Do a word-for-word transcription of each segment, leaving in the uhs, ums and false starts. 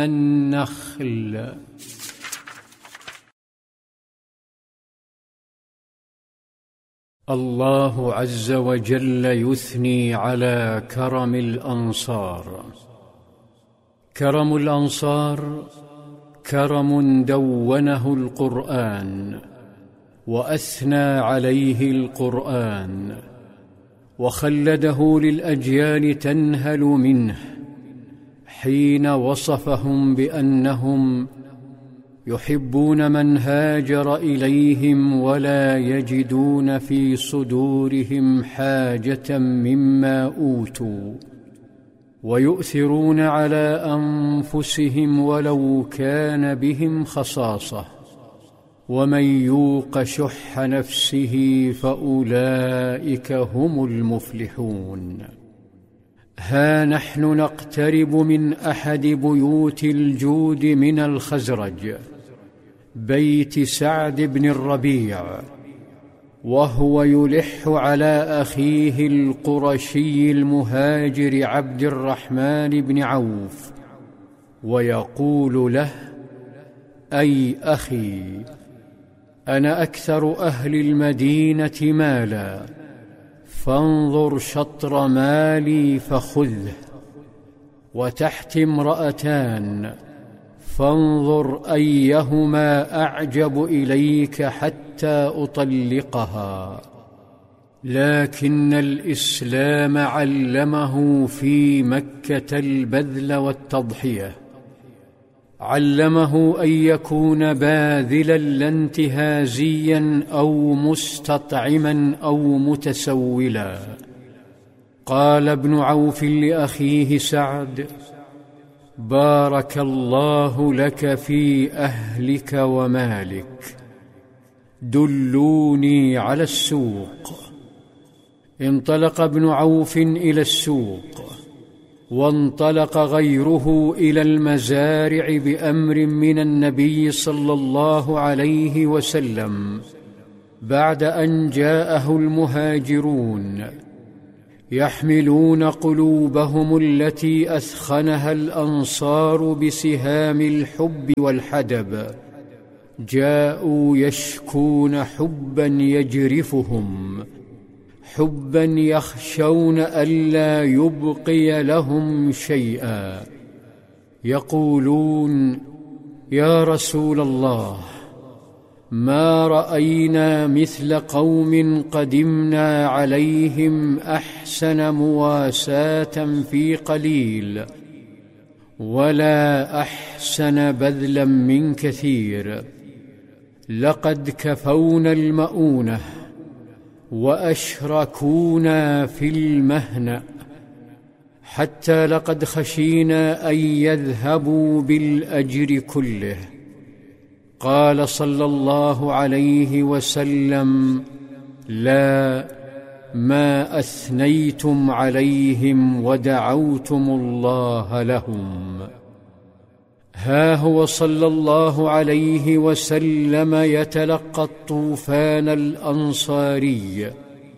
النخل. الله عز وجل يثني على كرم الأنصار. كرم الأنصار كرم دونه القرآن وأثنى عليه القرآن وخلده للأجيال تنهل منه حين وصفهم بأنهم يحبون من هاجر إليهم ولا يجدون في صدورهم حاجة مما أوتوا ويؤثرون على أنفسهم ولو كان بهم خصاصة ومن يوق شح نفسه فأولئك هم المفلحون. ها نحن نقترب من أحد بيوت الجود من الخزرج، بيت سعد بن الربيع، وهو يلح على أخيه القرشي المهاجر عبد الرحمن بن عوف ويقول له: أي أخي، أنا أكثر أهل المدينة مالا، فانظر شطر مالي فخذه، وتحتي امرأتان، فانظر أيهما أعجب إليك حتى أطلقها. لكن الإسلام علمه في مكة البذل والتضحية، علمه أن يكون باذلا لا انتهازيا أو مستطعما أو متسولا. قال ابن عوف لأخيه سعد: بارك الله لك في أهلك ومالك، دلوني على السوق. انطلق ابن عوف إلى السوق، وانطلق غيره إلى المزارع بأمر من النبي صلى الله عليه وسلم بعد أن جاءه المهاجرون يحملون قلوبهم التي أثخنها الأنصار بسهام الحب والحدب. جاءوا يشكون حبا يجرفهم، حبا يخشون ألا يبقي لهم شيئا. يقولون: يا رسول الله، ما رأينا مثل قوم قدمنا عليهم أحسن مواساة في قليل، ولا أحسن بذلا من كثير. لقد كفونا المؤونة وأشركونا في المهنأ، حتى لقد خشينا أن يذهبوا بالأجر كله. قال صلى الله عليه وسلم: لا، ما أثنيتم عليهم ودعوتم الله لهم. ها هو صلى الله عليه وسلم يتلقى الطوفان الأنصاري،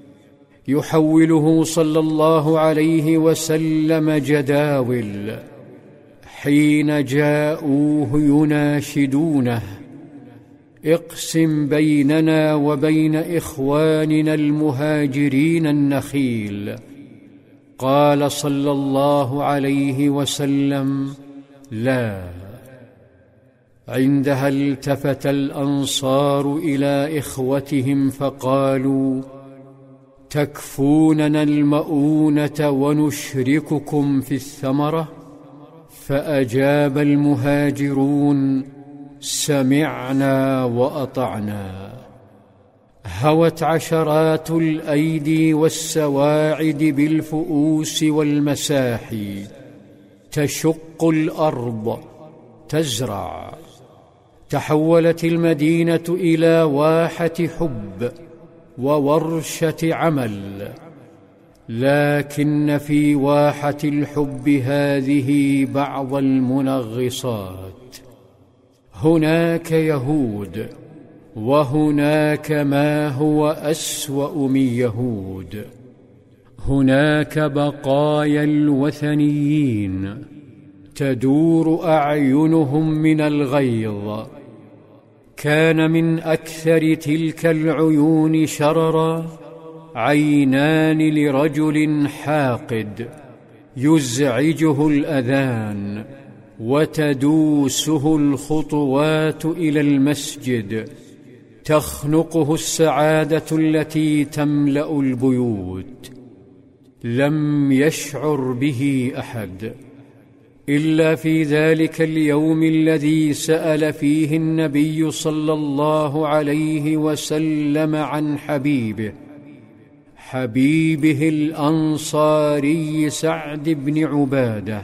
يحوله صلى الله عليه وسلم جداول، حين جاءوه يناشدونه: اقسم بيننا وبين إخواننا المهاجرين النخيل. قال صلى الله عليه وسلم: لا. عندها التفت الأنصار إلى إخوتهم فقالوا: تكفوننا المؤونة ونشرككم في الثمرة؟ فأجاب المهاجرون: سمعنا وأطعنا. هوت عشرات الأيدي والسواعد بالفؤوس والمساحي، تشق الأرض، تزرع. تحولت المدينة إلى واحة حب وورشة عمل، لكن في واحة الحب هذه بعض المنغصات. هناك يهود، وهناك ما هو أسوأ من يهود. هناك بقايا الوثنيين، تدور أعينهم من الغيظ. كان من أكثر تلك العيون شررا عينان لرجل حاقد يزعجه الأذان وتدوسه الخطوات إلى المسجد، تخنقه السعادة التي تملأ البيوت. لم يشعر به أحد إلا في ذلك اليوم الذي سأل فيه النبي صلى الله عليه وسلم عن حبيبه حبيبه الأنصاري سعد بن عبادة،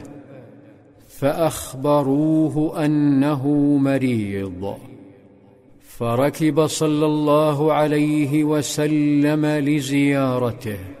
فأخبروه أنه مريض، فركب صلى الله عليه وسلم لزيارته.